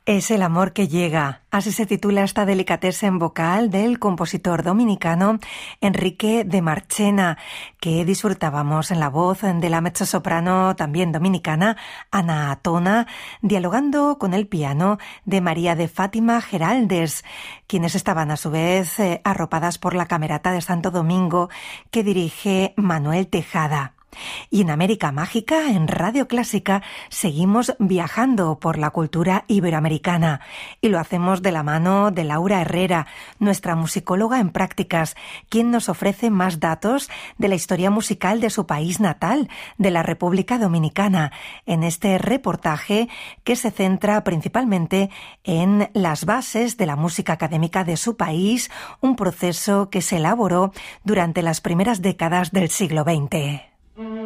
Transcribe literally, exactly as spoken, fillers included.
Es el amor que llega. Así se titula esta delicatessen vocal del compositor dominicano Enrique de Marchena, que disfrutábamos en la voz de la mezzosoprano también dominicana Ana Atona, dialogando con el piano de María de Fátima Geraldes, quienes estaban a su vez eh, arropadas por la Camerata de Santo Domingo que dirige Manuel Tejada. Y en América Mágica, en Radio Clásica, seguimos viajando por la cultura iberoamericana y lo hacemos de la mano de Laura Herrera, nuestra musicóloga en prácticas, quien nos ofrece más datos de la historia musical de su país natal, de la República Dominicana, en este reportaje que se centra principalmente en las bases de la música académica de su país, un proceso que se elaboró durante las primeras décadas del siglo veinte.